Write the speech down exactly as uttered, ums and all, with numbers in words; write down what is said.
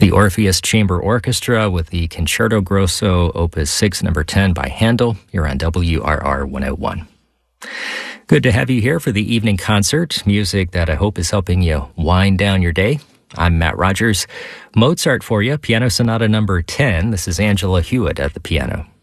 the Orpheus Chamber Orchestra with the Concerto Grosso, Opus six, number ten by Handel. You're on W R R one oh one. Good to have you here for the evening concert, music that I hope is helping you wind down your day. I'm Matt Rogers. Mozart for you, Piano Sonata number ten. This is Angela Hewitt at the piano.